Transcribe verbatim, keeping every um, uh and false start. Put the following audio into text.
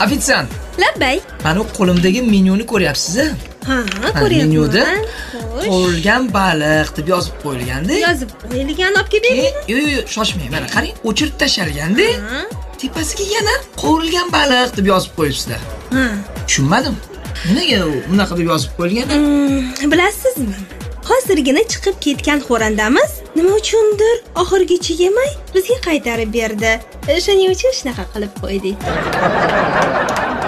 Ofitsiant. Labbay. Mana qo'limdagi menyuni ko'ryapsiz-a? Ha, ko'ryapman. Menyuda qo'yilgan baliq deb yozib qo'yilganda. Yozib qo'yilgan olib kelib bering. Yo'q, yo'q, shoshmang. Mana qarang, o'chirib tashalganda, tepasiga yana qo'yilgan baliq deb yozib qo'yibsizlar. Ha. Tushunmadim. Nimaga bunaqa deb yozib qo'yilgan? Bilasizmi? Hozirgina chiqib ketgan xo'randamiz nima uchundir oxirgacha yemay bizga qaytarib berdi. Shuning uchun shunaqa qilib qo'ydik.